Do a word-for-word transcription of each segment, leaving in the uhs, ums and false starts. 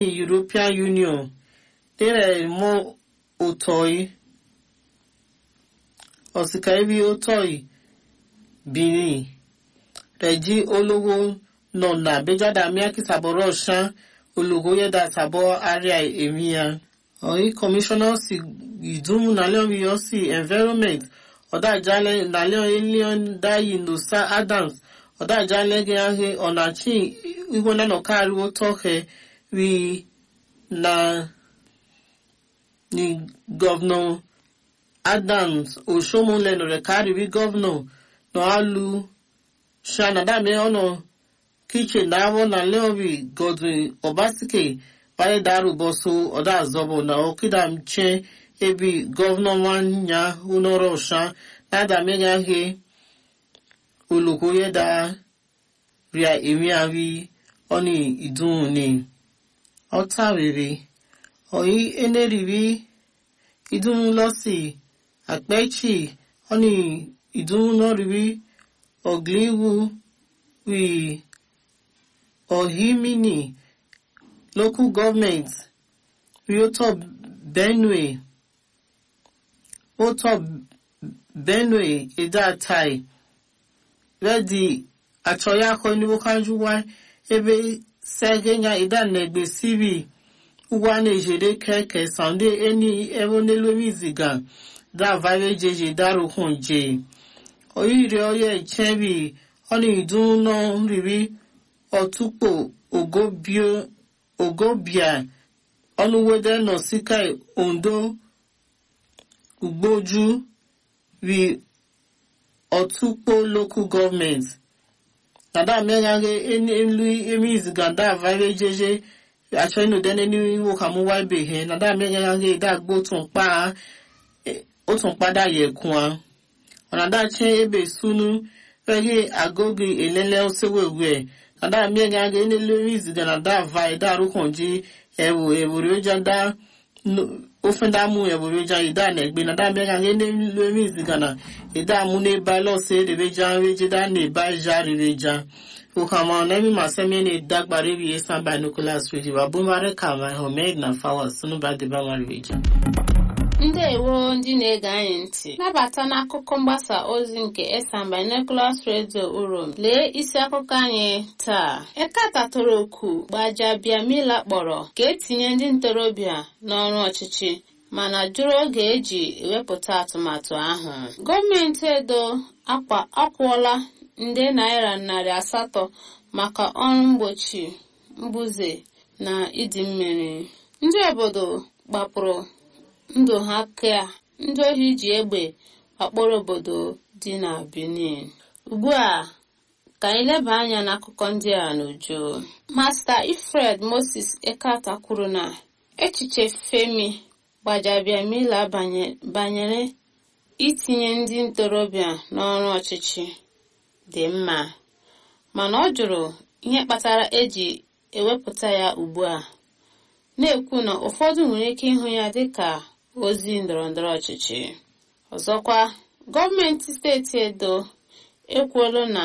European Union tere mo otoi osikaibi otoi Benin reji ologo no na bejada miaki saboro shan ologo yeda sabo area emia oi commissioner si idum na leon bi osi environment oda jale na leon alien dai Nusa Adams oda jale ge ahe onachi igona no karu otoke we na ni governor Adams Oshomole no rekari we governor no alu shana da me ono kitchen na wo na leobi Godwin Obasike wale daru boso oda zobo na okida mche ebi governor wanya unoro sha na da me ga he ulukoye da ria emi avi oni idun ni otawere oyi eneribi idun losi akpechi oni idun no ribi ogliwu we ohimini local government we top Benue o top Benue ida tai ready atoya ko ni wokanjuwa ebe segenya ida negbe sibi uwa na ejere keke Sunday eni ebonelo miziga da vale jeje daru kunje oyire oye chebi oni idun no ribi otupo ogobio ogobia onuwede no sikai Ondo Ugboju we otupo local government nada megage eni elu emiziga da vale jeje actually no dene ni wo kamu wa be he na da megage da gbo tun pa o tun pada ye kun ona da che ebe sunu fege agogi elele osewewe na da megage ni louis de na da vai da ru konji ewo ewo roja da ofenda mu ewo roja ida na egbe na da megage ni louis gana ida mu ne ba lo se de beja weje da ne ba ja reja o kama na mi maseme ne dagbare bi esan by Nicholas Reji wa bomare kama Homed na fawa sunu ba de ba marweja Ndewo ndị na-ege anyị ntị nabata n'akụkọ mgbasa ozi nke Esan by Nicholas Radio Urom lee isi akụkọ anyị taa Ekata toro oku Gbajabiamila kpọrọ ka etinye ndị ntorobịa n'ọrụ ọchịchị mana jụrụ oge eji ewepụta atụmatụ ahụ gọọmenti Edo akwa akwụọla nde naira narị asatọ maka ọrụ mgbochi mbuze na ịdị mmiri ndị obodo gbapụrụ ndụ ha ka ndị ohi ji egbe akpọrọ obodo dị na Benin ugbu a ka anyị leba anya n'akụkọ ndị a n'uju Master Ifred Moses Ekata kwuru na echiche Femi Gbajabiamila banyere itinye ndị ntorobịa n'ọrụ ọchịchị dị mma mana ọ jụrụ ihe kpatara eji ewepụta ya ugbu a na-ekwu na ụfọdụ nwere ike ịhụ ya dịka ozi ndọrọndọrọ ọchịchị ọzọkwa gọọmenti steeti Edo ekwuola na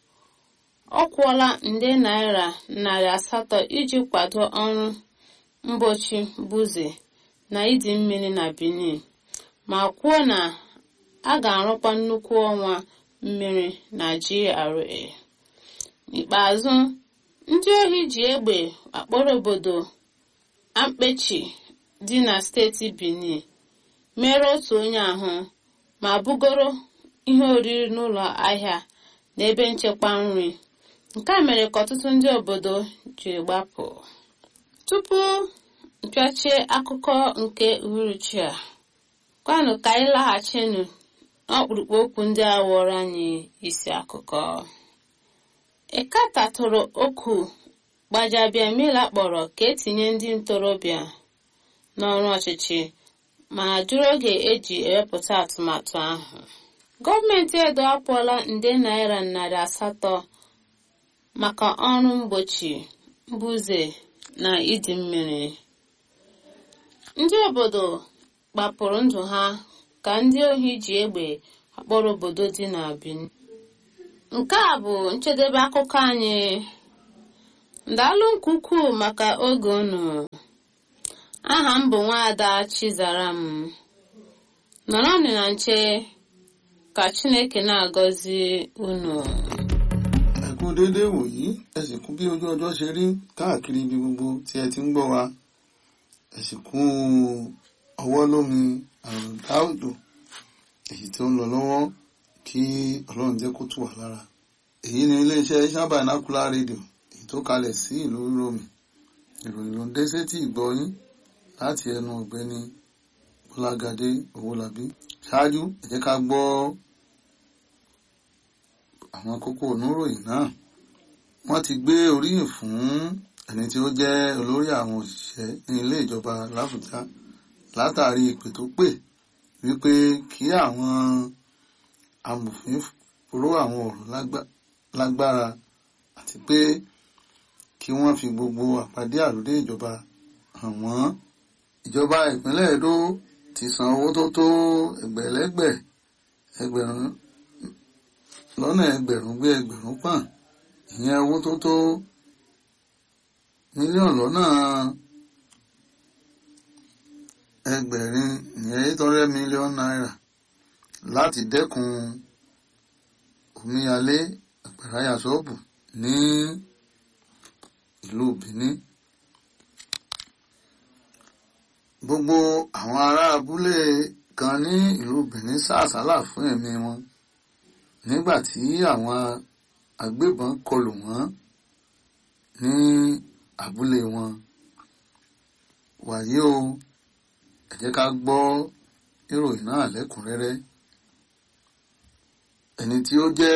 ọ kwụọla nde naira narị asatọ iji kwado ọrụ mgbochi mbuze na ịdị mmiri na Benin ma kwuo na a ga-arụkwa nnukwu ọnwa mmiri na G R A n'ikpeazụ ndị ohi ji egbe akpọrọ obodo Ampechi dị na steeti Benin mere otu onye ahụ ma bugoro ihe oriri n'ụlọ ahịa na ebe nchekwa nri nke a mere ka ọtụtụ ndị obodo jiri gbapụ tupu mpịachie akụkọ nke uhuruchi a kwanụ ka anyị laghachinu n'ọkpụrụkpụ okwu ndị a wụrụ anyị isi akụkọ Ekata tụrụ oku Gbajabiamila kpọrọ ka etinye ndị ntorobịa n'ọrụ ọchịchị mana jụrụ oge eji ewepụta atụmatụ ahụ gọọmenti Edo akwụọla nde naira narị asatọ maka ọrụ mgbochi mbuze na ịdị mmiri ndị obodo gbapụrụ ndụ ha ka ndị ohi ji egbe akpọrọ obodo dị na Benin nke a bụ njedebe akụkọ anyị Ndalụ nkuku maka oge unu. Aha m bụ Nwaada Chizaram. Nọrọnụ na nche ka Chineke na-agọzi unu. Ẹ kú déédéé wòyí, ẹ sì kú bí ojú ọjọ́ ṣe rí káàkiri ibi gbogbo tí ẹ ti ń gbọ́ wa. Ẹ sì kú ọwọ́ lómi àrùndá òjò èyí tí ó ń lọ lọ́wọ́ kí Ọlọ́run jẹ́ kó tù wá lára. Èyí ni iléeṣẹ́ Asian Binocular Radio èyí tó kalẹ̀ sí ìlú Rome. Ìròyìn ló ń dé sétí ìgbọ́ yín láti ẹnu ọ̀gbẹ́ni Bọ́lágadé Owólabí. Ṣáájú ẹ jẹ́ ká gbọ́ àwọn kókó oníròyìn náà. Wọ́n ti gbé oríyìn fún ẹni tí ó jẹ́ olórí àwọn òṣìṣẹ́ ní ilé ìjọba l'Àbújá látàrí ìpè tó pè wípé kí àwọn amòfin ró àwọn ọ̀rọ̀ lágbára àti pé kí wọ́n fi gbogbo àpàdé àròdé ìjọba hàn wọ́n. Ìjọba ìpínlẹ̀ Èdó ti san owó tó tó ẹgbẹ̀lẹ́gbẹ̀ ẹgbẹ̀rún lọ́nà ẹgbẹ̀rún gbé ẹgbẹ̀rún pọ́n, ìyẹn owó tó tó mílíọ̀nù lọ́nà ẹgbẹ̀rin ìyẹn eight hundred million naira láti dẹ́kun omíyalé àgbàrá yàsọ́ọ̀bù ní ìlú Benin. Gbogbo àwọn ará abúlé kan ní ìlú Benin sá àsálà fún ẹ̀mí wọn nígbà tí àwọn agbébọn kọlù wọ́n ní abúlé wọn. Wàyí o, ẹ jẹ́ ká gbọ́ ìròyìn náà lẹ́kùnrẹ́rẹ́. Ẹni tí ó jẹ́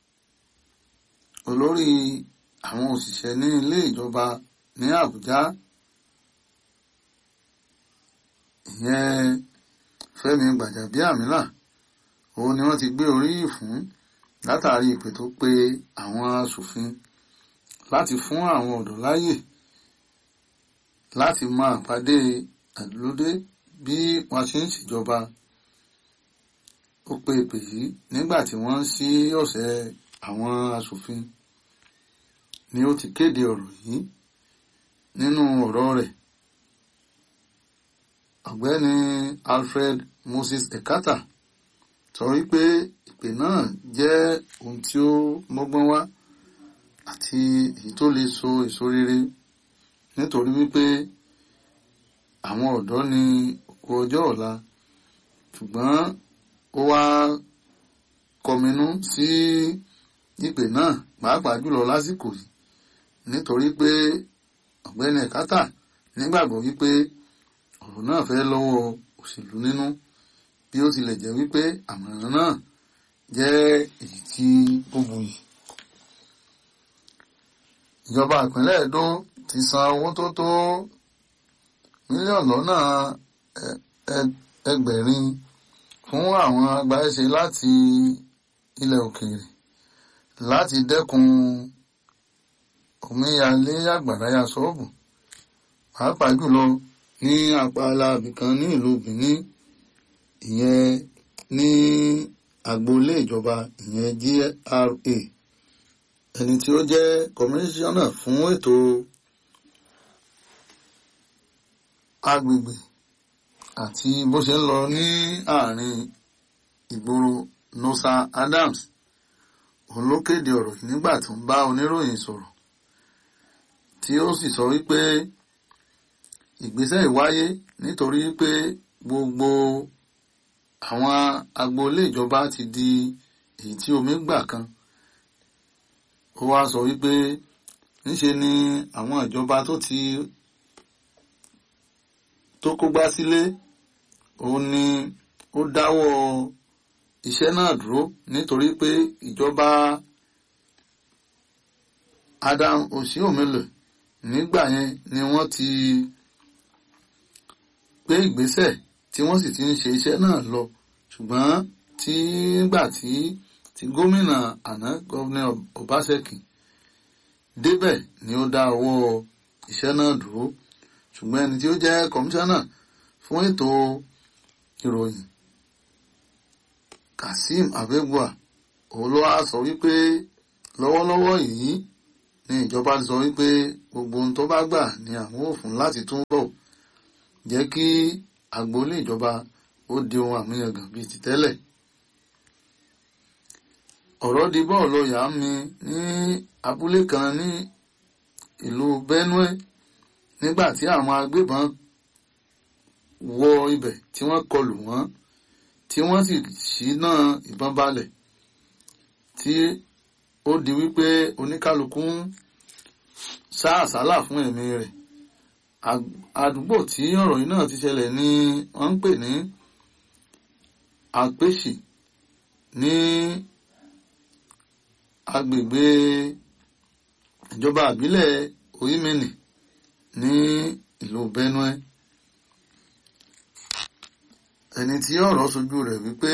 olórí àwọn òṣìṣẹ́ ní ilé ìjọba ní Àbújá, ìyẹn Fẹ́mi Gbàjàbíàmílà, òun ni wọ́n ti gbé oríyìn fún látàrí ìpè tó pe àwọn aṣòfin láti fún àwọn ọ̀dọ́ láyè láti máa pàdé àdúródé bí wọ́n ṣe ń ṣèjọba. Ó pe ìpè yìí nígbà tí wọ́n ń ṣí ọ̀sẹ̀ àwọn aṣòfin ni ó ti kéde ọ̀rọ̀ yìí. Nínú ọ̀rọ̀ rẹ̀, ọ̀gbẹ́ni Alfred Moses Ekata sọ wípé ìpè náà jẹ́ ohun tí ó mọ́gbọ́n wá àti èyí tó lè so èso rere nítorí wípé àwọn ọ̀dọ́ ni òkú ọjọ́ ọ̀la, ṣùgbọ́n ó wá kọminú sí ìpè náà pàápàá jùlọ lásìkò yìí nítorí pé ọ̀gbẹ́ni Ekata nígbàgbọ́ wípé ọ̀rọ̀ náà fẹ́ lọ́wọ́ òṣèlú nínú, bí ó tilẹ̀ jẹ́ wípé àmọ̀ràn náà jẹ́ èyí tí ó buyì. Ìjọba ìpínlẹ̀ Èdó ti san owó tó tó mílíọ̀nù lọ́nà ẹgbẹ̀rin fún àwọn agbáṣe láti ilẹ̀ òkèèrè láti dẹ́kun omíyalé àgbàrá yàsọ́ọ̀bù, pàápàá jùlọ ní apá alábìkan ní ìlú Benin, ìyẹn ní agboolé ìjọba ìyẹn G R A. Ẹni tí ó jẹ́ kọmíṣánná fún ètò agbègbè àti bó ṣe ń lọ ní àárín ìgboro Nosa Adams, òun ló kéde ọ̀rọ̀ yìí nígbà tó ń bá oníròyìn sọ̀rọ̀, tí ó sì sọ wípé ìgbésẹ̀ ìwáyé nítorí pé gbogbo àwọn agboolé ìjọba ti di èyí tí omi gbà kan. Ó wá sọ wípé níṣe ni àwọn ìjọba tó ti tó kógbá sílé òun ni ó dáwọ́ iṣẹ́ náà dúró nítorí pé ìjọba Adam Oshiomhole nígbà yẹn ni wọ́n ti gbé ìgbésẹ̀ tí wọ́n sì ti ń ṣe iṣẹ́ náà lọ, ṣùgbọ́n tí nígbà tí tí gómìnà àná gómìnà Obaseki débẹ̀ ni ó dá ọwọ́ iṣẹ́ náà dúró. Ṣùgbọ́n ẹni tí ó jẹ́ kọmíṣánná fún ètò ìròyìn Kasim Abegua òun ló wá sọ wípé lọ́wọ́lọ́wọ́ yìí ní ìjọba sọ wípé gbogbo ohun tó bá gbà ni àwọn ò fún láti tún bọ̀ jẹ́ kí agboolé ìjọba ó di ohun àmúyangàn bíi ti tẹ́lẹ̀. ọ̀rọ̀ di bọ́ọ̀lù ọ̀yà mi ní abúlé kan ní ìlú Benue nígbà tí àwọn agbébọn wọ ibẹ̀ tí wọ́n kọlù wọ́n tí wọ́n sì ṣínà ìbọn balẹ̀ tí ó di wípé oníkálukú ń sá àsálà fún ẹ̀mí rẹ̀. Àdúgbò tí ọ̀rọ̀ yìí náà ti ṣẹlẹ̀ ni wọ́n ń pè ní Àpèsì ní agbègbè ìjọba ìbílẹ̀ Oyimeni ní ìlú Benue. Ẹni tí ọ̀rọ̀ sojú rẹ̀ wípé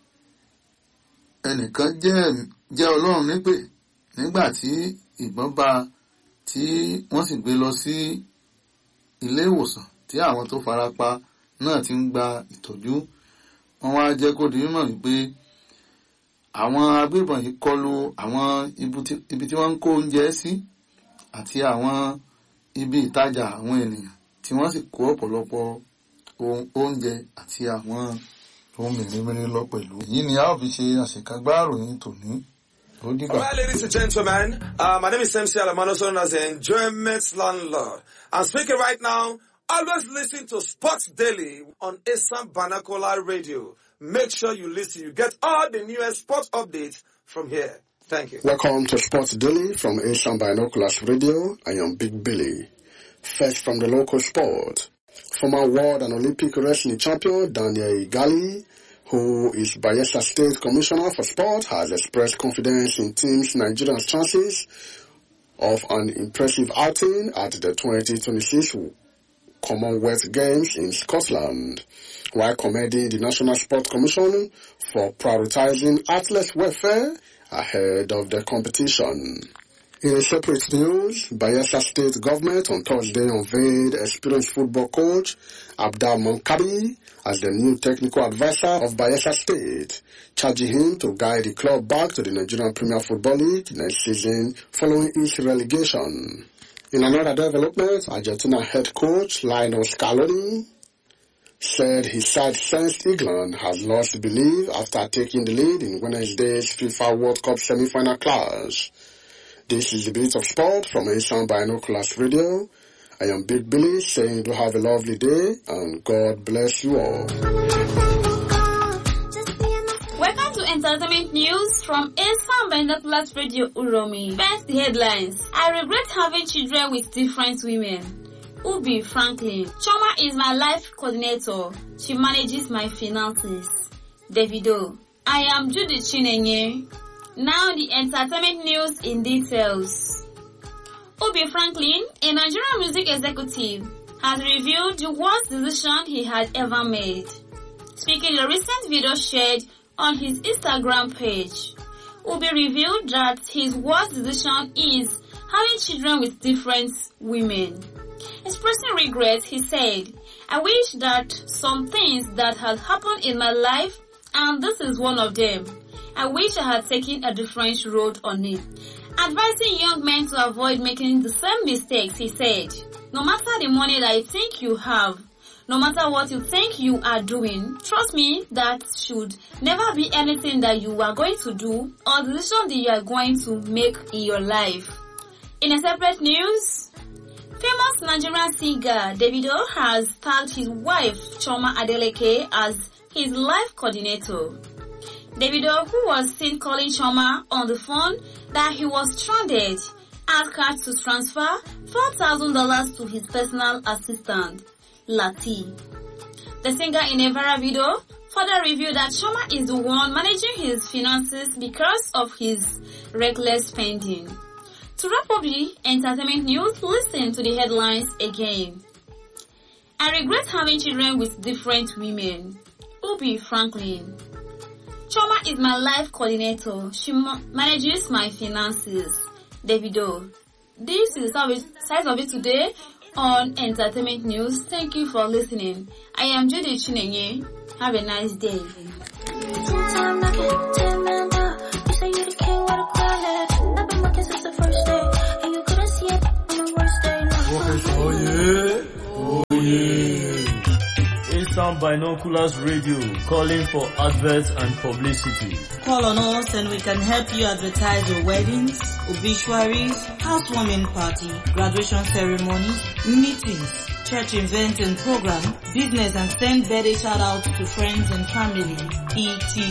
ẹnìkan jẹ́ jẹ́ Ọlọ́run nípè nígbà tí ìbọn bá tí wọ́n sì gbé lọ sí ilé ìwòsàn tí àwọn tó farapa náà ti ń gba ìtọ́jú. Wọ́n wá jẹ́ kó di mímọ̀ wípé àwọn agbébọn yìí kọlù àwọn ibi tí wọ́n ń kó oúnjẹ sí àti àwọn ibi ìtajà àwọn ènìyàn tí wọ́n sì kó ọ̀pọ̀lọpọ̀ oúnjẹ àti àwọn ohun mèremère lọ pẹ̀lú. Èyí ni a ó fi ṣe àṣekágbá ìròyìn tòní. All right, ladies and gentlemen, uh, my name is M C Alamano, known as the Enjoyment Landlord. I'm speaking right now. Always listen to Sports Daily on Asam Banakola Radio. Make sure you listen. You get all the newest sports updates from here. Thank you. Welcome to Sports Daily from Asam Binoculars Radio. I am Big Billy. First from the local sport. Former world and Olympic wrestling champion Daniel Igali, who is Bayelsa State Commissioner for Sport, has expressed confidence in Team Nigeria's chances of an impressive outing at the twenty twenty-six Commonwealth Games in Scotland, while commending the National Sport Commission for prioritizing athletes' welfare ahead of the competition. In a separate news, Bayelsa State government on Thursday unveiled experienced football coach Abdal Mankabi as the new technical advisor of Bayelsa State, charging him to guide the club back to the Nigerian Premier Football League next season following its relegation. In another development, Argentina head coach Lionel Scaloni said his side sensed England has lost belief after taking the lead in Wednesday's FIFA World Cup semi-final clash. This is a bit of sport from Asian Binoculars Radio. I am Big Billy saying do have a lovely day and God bless you all. Welcome to entertainment news from Asian Binoculars Radio Uromi. First, the headlines. I regret having children with different women. Ubi Franklin. Choma is my life coordinator. She manages my finances. Davido. I am Judy Chinenye. Now the entertainment news in details. Ubi Franklin, a Nigerian music executive, has revealed the worst decision he had ever made. Speaking in a recent video shared on his Instagram page, Ubi revealed that his worst decision is having children with different women. Expressing regret, he said, I wish that some things that had happened in my life, and this is one of them, I wish I had taken a different road on it. Advising young men to avoid making the same mistakes, he said, no matter the money that you think you have, no matter what you think you are doing, trust me, that should never be anything that you are going to do or the decision that you are going to make in your life. In a separate news, famous Nigerian singer Davido has tagged his wife Choma Adeleke as his life coordinator. Davido, who was seen calling Choma on the phone that he was stranded, asked her to transfer four thousand dollars to his personal assistant, Lati. The singer in a viral video further revealed that Choma is the one managing his finances because of his reckless spending. To wrap up the entertainment news, listen to the headlines again. I regret having children with different women. Ubi Franklin. Choma is my life coordinator. She ma- manages my finances. Davido. This is the size of it today on Entertainment News. Thank you for listening. I am Judy Chinenye. Have a nice day. You say you the king, what a quality. I've been looking since the first day, and you Sound Binoculars Radio, calling for adverts and publicity. Call on us and we can help you advertise your weddings, obituaries, housewarming party, graduation ceremonies, meetings, church events and program, business, and send birthday shout outs to friends and family, et cetera.